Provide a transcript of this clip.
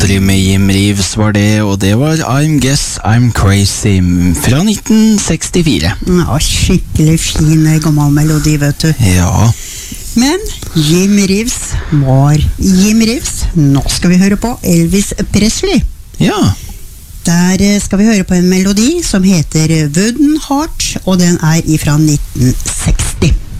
Country med Jim Reeves var det, og det var I'm Guess I'm Crazy fra 1964. Ja, skikkelig fin gammel melodi, vet du. Ja. Men Jim Reeves var Jim Reeves. Nå skal vi høre på Elvis Presley. Ja. Der skal vi høre på en melodi som heter Wooden Heart, og den er ifra 1960.